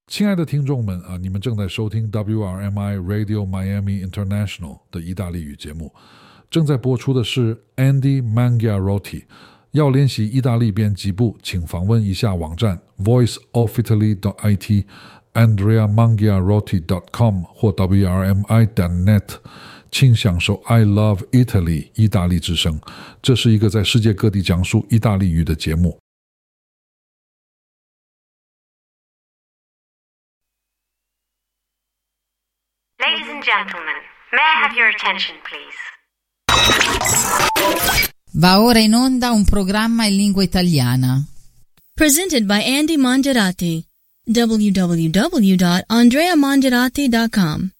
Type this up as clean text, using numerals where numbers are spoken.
亲爱的听众们啊，你们正在收听 WRMI Radio Miami International 的意大利语节目，正在播出的是 Andy Mangiarotti。要练习意大利编辑部，请访问一下网站 voiceofitaly.it andreamangiarotti.com 或 wrmi.net， 请享受 I Love Italy 意大利之声。这是一个在世界各地讲述意大利语的节目。 Ladies and gentlemen, may I have your attention, please? Va ora in onda un programma in lingua italiana. Presented by Andy Mangiarotti. www.andreamangiarotti.com